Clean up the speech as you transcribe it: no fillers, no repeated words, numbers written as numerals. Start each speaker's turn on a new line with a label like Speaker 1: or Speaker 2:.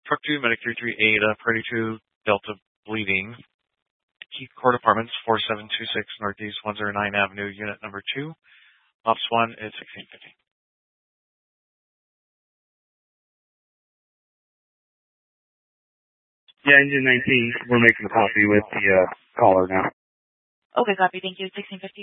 Speaker 1: Truck 2, Medic 33 Ada, Party 2, Delta Bleeding. Keith Court Apartments, 4726 Northeast 109 Avenue, Unit number 2. Ops 1 is 1650.
Speaker 2: Yeah, Engine 19, we're making a copy with the caller now.
Speaker 3: Okay, copy. Thank you. 1650.